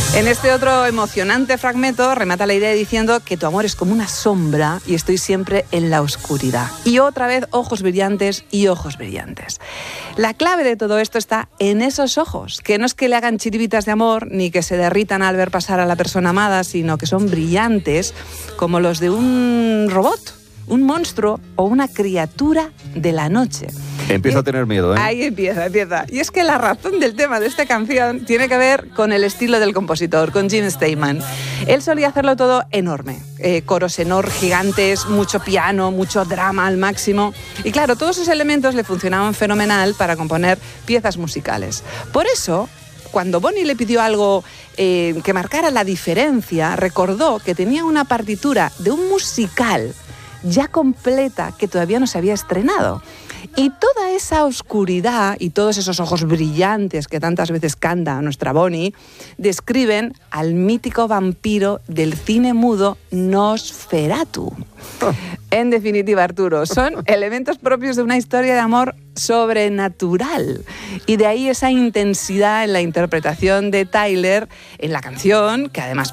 En este otro emocionante fragmento remata la idea diciendo que tu amor es como una sombra y estoy siempre en la oscuridad. Y otra vez ojos brillantes y ojos brillantes. La clave de todo esto está en esos ojos, que no es que le hagan chiribitas de amor ni que se derritan al ver pasar a la persona amada, sino que son brillantes como los de un robot, un monstruo o una criatura de la noche. Empiezo a tener miedo, ¿eh? Ahí empieza. Y es que la razón del tema de esta canción tiene que ver con el estilo del compositor, con Jim Steinman. Él solía hacerlo todo enorme. Coros gigantes, mucho piano, mucho drama al máximo. Y claro, todos esos elementos le funcionaban fenomenal para componer piezas musicales. Por eso, cuando Bonnie le pidió algo que marcara la diferencia, recordó que tenía una partitura de un musical ya completa que todavía no se había estrenado. Y toda esa oscuridad y todos esos ojos brillantes que tantas veces canta nuestra Bonnie describen al mítico vampiro del cine mudo Nosferatu. En definitiva, Arturo, son elementos propios de una historia de amor sobrenatural. Y de ahí esa intensidad en la interpretación de Tyler en la canción, que además